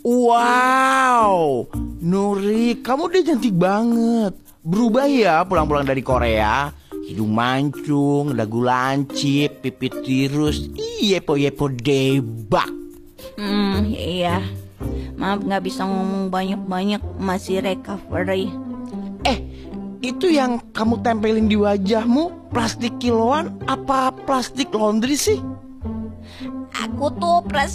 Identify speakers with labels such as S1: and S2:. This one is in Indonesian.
S1: Wow, Nuri, kamu udah cantik banget. Berubah ya pulang-pulang dari Korea. Hidung mancung, dagu lancip, pipi tirus, yepo-yepo debak.
S2: Iya. Maaf nggak bisa ngomong banyak-banyak, masih recovery.
S1: Itu yang kamu tempelin di wajahmu plastik kiloan apa plastik laundry sih?
S2: Aku tuh